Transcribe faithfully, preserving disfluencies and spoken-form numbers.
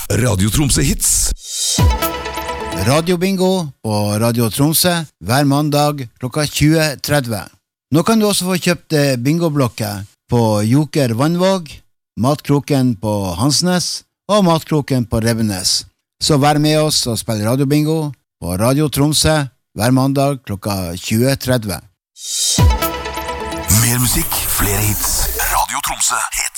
Radio Tromsø Hits. Radio Bingo på Radio Tromsø hver mandag klokka tjue tretti. Nå kan du også få kjøpt bingoblokker på Joker Vannvåg, Matkroken på Hansnes og Matkroken på Rebbenes. Så vær med oss og spill Radio Bingo på Radio Tromsø hver mandag klokka tjue tretti. Mer musikk, flere hits. Radio Tromsø Hits.